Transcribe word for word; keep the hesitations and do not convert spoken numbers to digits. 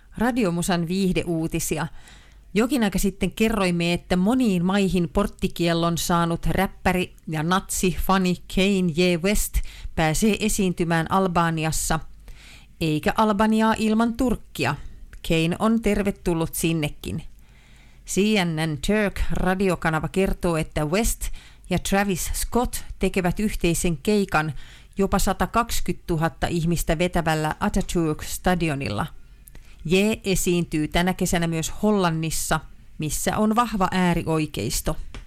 Radiomusan viihdeuutisia. Jokin aika sitten kerroimme, että moniin maihin porttikiellon saanut räppäri ja natsi-fani Kanye West pääsee esiintymään Albaniassa. Eikä Albaniaa ilman Turkkia. Kane on tervetullut sinnekin. C N N Turk-radiokanava kertoo, että West ja Travis Scott tekevät yhteisen keikan jopa sata kaksikymmentätuhatta ihmistä vetävällä Atatürk-stadionilla. J esiintyy tänä kesänä myös Hollannissa, missä on vahva äärioikeisto.